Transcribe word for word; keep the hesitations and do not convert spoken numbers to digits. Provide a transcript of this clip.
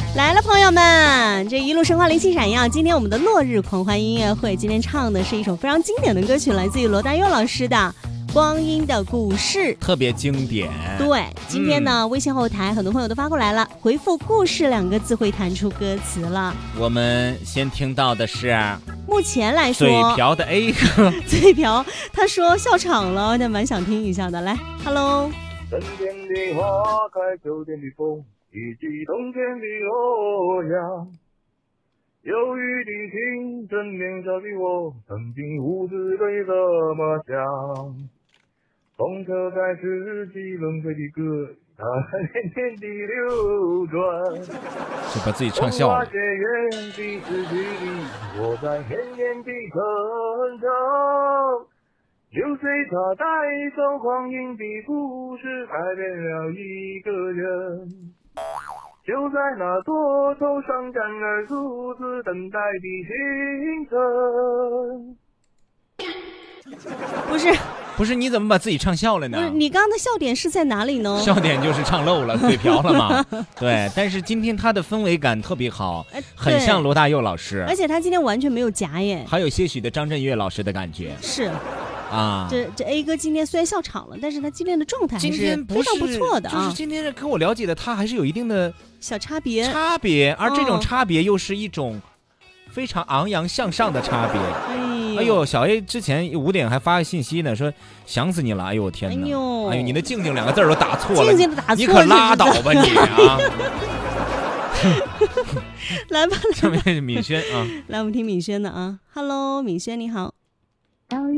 来了，朋友们，这一路神话灵气闪耀。今天我们的落日狂欢音乐会，今天唱的是一首非常经典的歌曲，来自于罗大佑老师的《光阴的故事》， 特别经典。 对，今天呢、嗯、微信后台很多朋友都发过来了，回复故事两个字会弹出歌词了。 我们先听到的是目前来说嘴瓢的 A 哥， 嘴瓢他说笑场了，但蛮想听一下的。来 Hello。 春天的花开，秋天的风，以及冬天的洛阳，忧郁的青春，年少的我，曾经无知对怎么想？风车在四季轮回的歌，它年年地流转， 就把自己唱笑了。 风花雪月的四季里，我在年年地成长。流水它带走光阴的故事，改变了一个人。就在那多愁善感而独自等待的清晨。 不是不是，你怎么把自己唱笑了呢？ 不是，你刚刚的笑点是在哪里呢？ 笑点就是唱漏了，嘴瓢了嘛。对，但是今天他的氛围感特别好，很像罗大佑老师， 而且他今天完全没有假耶， 还有些许的张震岳老师的感觉。 是。 啊， 这这 A 哥今天虽然笑场了，但是他今天的状态还是非常不错的啊。 就是今天跟我了解的他还是有一定的小差别， 差别，而这种差别又是一种非常昂扬向上的差别。哎呦，哎呦小 A 之前五点还发个信息呢，说想死你了。哎呦我天哪！哎呦，哎呦你的静静两个字都打错了， 静静的打错， 你可拉倒吧你啊！ 来吧， 下面是敏轩啊， 来我们听敏轩的啊。Hello， 敏轩你好。